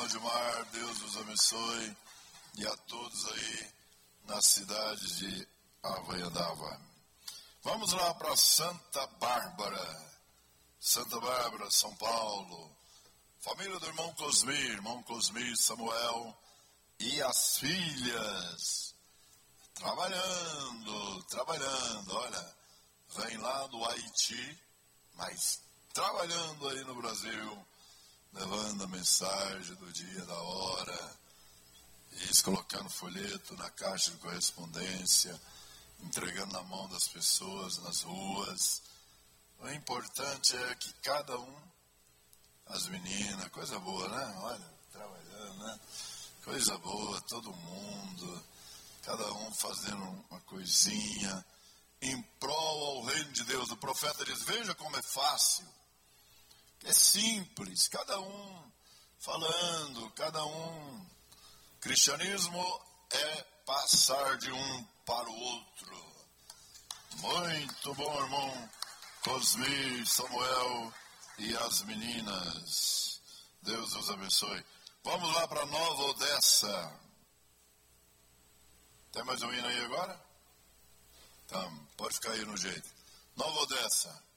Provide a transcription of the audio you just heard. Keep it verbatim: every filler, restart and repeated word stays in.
Gilmar, Deus os abençoe, e a todos aí na cidade de Havaiandava. Vamos lá para Santa Bárbara, Santa Bárbara, São Paulo. Família do irmão Cosmir, irmão Cosmir, Samuel e as filhas, trabalhando, trabalhando, olha, vem lá do Haiti, mas trabalhando aí no Brasil, levando a mensagem do dia, da hora, e colocando folheto na caixa de correspondência, entregando na mão das pessoas, nas ruas. O importante é que cada um, as meninas, coisa boa, né? Olha, trabalhando, né? Coisa boa, todo mundo, cada um fazendo uma coisinha em prol ao reino de Deus. O profeta diz, veja como é fácil, é simples, cada um falando, cada um. Cristianismo é passar de um para o outro. Muito bom, irmão Cosmir, Samuel e as meninas. Deus os abençoe. Vamos lá para Nova Odessa. Tem mais um hino aí agora? Então, pode ficar aí no jeito. Nova Odessa.